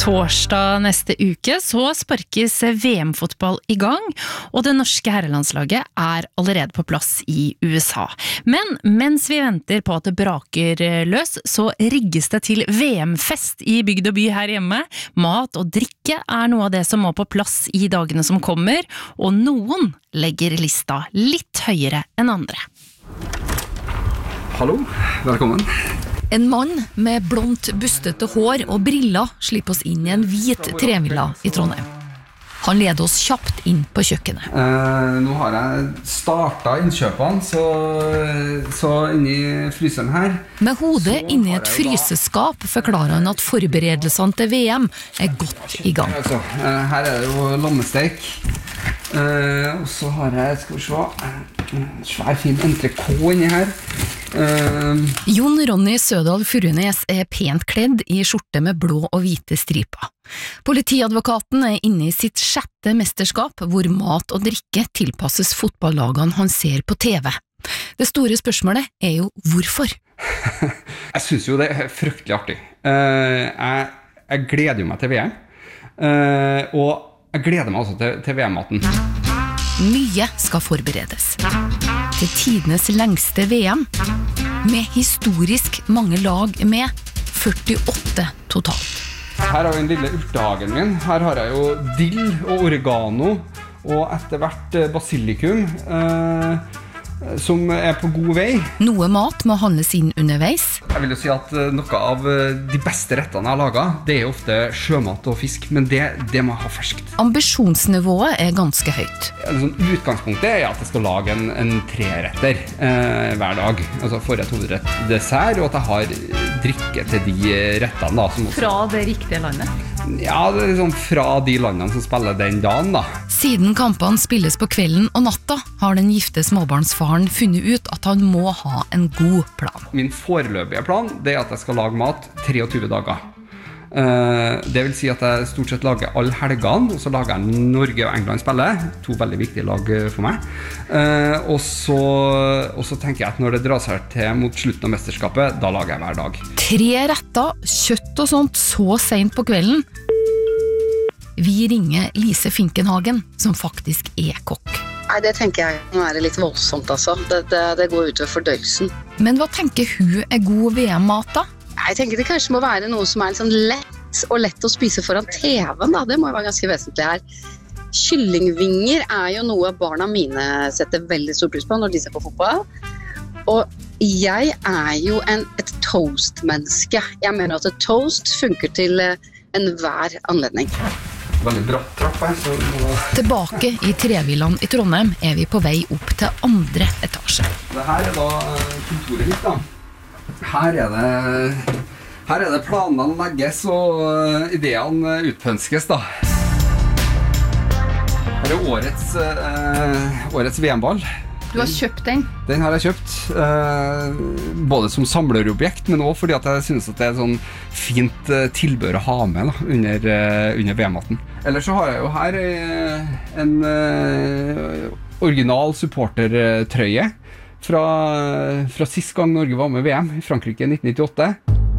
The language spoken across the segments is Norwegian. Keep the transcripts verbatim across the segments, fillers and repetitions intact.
Torsdag neste uke så sparkes V M-fotball i gang, og det norske herrelandslaget er allerede på plass i U S A. Men mens vi venter på at det braker løs, så rigges det til V M-fest i bygd og by her hjemme. Mat og drikke er noe av det som må på plass i dagene som kommer, og noen legger lista litt høyere enn andre. Hallo, velkommen. En mann med blondt, bustete hår og briller slipper oss inn i en hvit trevilla i Trondheim. Han leder oss kjapt inn på kjøkkenet. Eh, nå har jeg startet innkjøpene, så, så inni fryseren her. Med hodet inni et fryseskap forklarer han at forberedelsene til V M er godt i gang. Altså, eh, her er det jo lammesteik. Eh, og så har jeg, skal vi se, en svær fin entrecôte inni her. Uh, Jon Ronny Sødal Furunes er pent kledd i skjorte med blå og hvite striper. Politiadvokaten er inne i sitt sjette mesterskap, hvor mat og drikke tilpasses fotballagene han ser på T V. Det store spørsmålet er jo hvorfor. Jeg synes jo det er fryktelig artig. Uh, jeg, jeg gleder meg til V M, uh, og jeg gleder meg også til, til V M-maten. Mye skal forberedes. Til tidenes lengste V M, med historisk mange lag med, førtiåtte totalt. Her har vi den lille urtehagen min. Her har jeg jo dill og oregano, og etter hvert basilikum, eh, som er på god vei. Noe mat må handles inn underveis. Jeg vil jo si at noe av de beste rettene jeg har laget, det er ofte sjømat og fisk, men det, det må jeg ha ferskt. Ambisjonsnivået er ganske høyt. Sånn, utgangspunktet er at jeg skal lage en, en treretter eh, hver dag. Altså forrett, hovedrett, dessert, og at jeg har drikke til de rettene. Da, som også... Fra det riktige landet? Ja, det er liksom fra de landene som spiller den dagen, da. Siden kampene spilles på kvelden og natta, har den gifte småbarnsfaren funnet ut at han må ha en god plan. Min foreløpige plan, det er at jeg skal lage mat treogtyve dager. Uh, det vil si at jeg stort sett lager alle helgene, og så lager jeg Norge og England spiller, to veldig viktige lag for meg. Uh, og, så, og så tenker jeg at når det drar seg til mot slutten av mesterskapet, da lager jeg hver dag. Tre retter, kjøtt og sånt så sent på kvelden. Vi ringer Lise Finkenhagen, som faktisk er kokk. Nei, det tenker jeg kan være litt voldsomt, altså. Det, det, det går ut ved fordøyelsen. Men hva tenker hun er god V M-mat da? Jeg tenker det kanskje må være noe som er litt sånn lett og lett å spise foran T V-en, da. Det må jo være ganske vesentlig her. Kyllingvinger er jo noe barna mine setter veldig stor pris på når de ser på fotball. Og jeg er jo en, et toast-menneske. Jeg mener at et toast funker til enhver anledning. Veldig bratt trapp her, så... Tilbake i trevillaen i Trondheim er vi på vei opp til andre etasje. Det her er da kontoret mitt, da. Her er det, her er det planene legges og ideene utpønskes, da. Her er årets, uh, årets V M-ball. Du har kjøpt den? Den har jeg kjøpt, uh, både som samlerobjekt, men også fordi at jeg synes at det er et sånn fint uh, tilbør å ha med da, under, uh, under V M-maten. Ellers så har jeg jo her uh, en uh, original supportertrøye fra, fra sist gang Norge var med V M i Frankrike i nitten nittiåtte.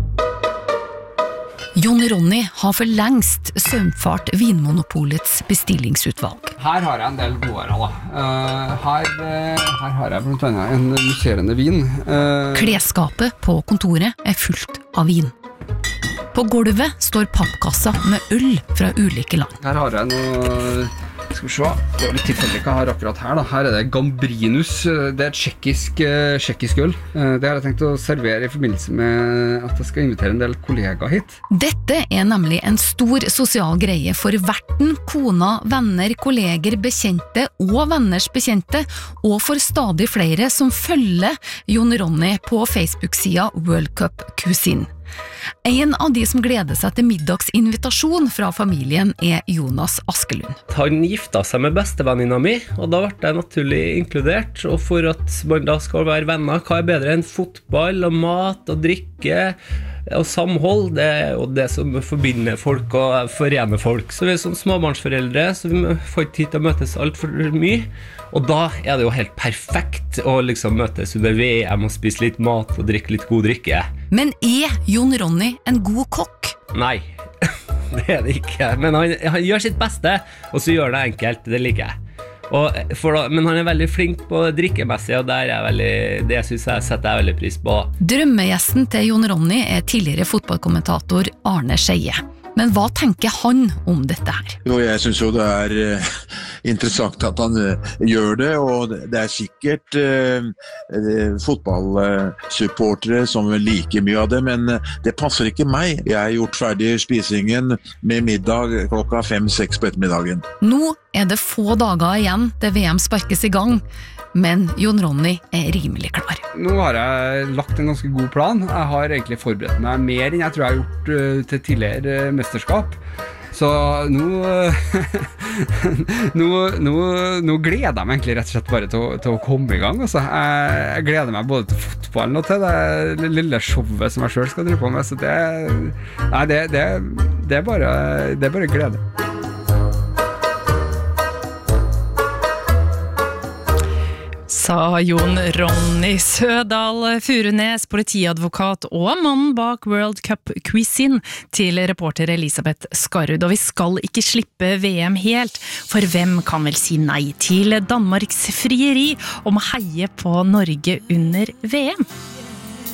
Jon Ronny har for lengst søvnfart Vinmonopolets bestillingsutvalg. Her har jeg en del gårder da. Uh, her, uh, her har jeg blant annet en musserende vin. Uh, Klesskapet på kontoret er fullt av vin. På gulvet står pappkassa med øl fra ulike land. Her har jeg noe... Skal vi se, det er litt tilfeldig hva jeg har akkurat her da. Her er det Gambrinus, det er et tjekkisk, tjekkisk øl. Det har jeg tenkt å servere i forbindelse med at jeg skal invitere en del kollegaer hit. Dette er nemlig en stor sosial greie for verten, kona, venner, kolleger, bekjente og venners bekjente, og for stadig flere som følger Jon Ronny på Facebook-sida World Cup Cuisine. En av de som gleder seg til middagsinvitasjon fra familien er Jonas Askelund. Han gifta seg med bestevenninna mi, og da ble jeg naturlig inkludert. Og for at man da skal være venner, hva er bedre enn fotball og mat og drikke og samhold? Det er jo det som forbinder folk og forener folk. Så vi er som småbarnsforeldre, så vi får ikke tid til å møtes alt for mye. Og da er det jo helt perfekt å liksom møtes under V M og spise litt mat og drikke litt god drikke. Men er Jon Ronny en god kokk? Nei. det er det ikke. Men han, han gjør sitt beste, og så gjør det enkelt, det liker jeg. Og for da, men han er veldig flink på drikkemessig, og der er veldig, det synes jeg setter jeg veldig pris på. Drømmegjesten til Jon Ronny er tidligere fotballkommentator Arne Skeie. Men hva tenker han om dette her? Jo, jeg synes jo det er uh, interessant at han uh, gjør det, og det er sikkert uh, uh, fotballsupportere som liker mye av det, men uh, det passer ikke meg. Jeg har gjort ferdig spisingen med middag klokka fem-seks på ettermiddagen. Nå er det få dager igjen til V M sparkes i gang, men Jon Ronny er rimelig klar. Nå har jeg lagt en ganske god plan. Jeg har egentlig forberedt meg mer enn jeg tror jeg har gjort uh, til tidligere uh, mesterskap. Så nå, nå, nå, nå gleder jeg meg egentlig rett og slett bare til å, til å komme i gang. Altså. Jeg, jeg gleder meg både til fotballen og til det lille showet som jeg selv skal drive på med. Så det, nei, det, det, det, er bare, det er bare glede. Sa Jon Ronny Sødal Furunes, politiadvokat og mannen bak World Cup-quizen til reporter Elisabeth Skarrud. Og vi skal ikke slippe V M helt, for hvem kan vel si nei til Danmarks frieri om å heie på Norge under V M?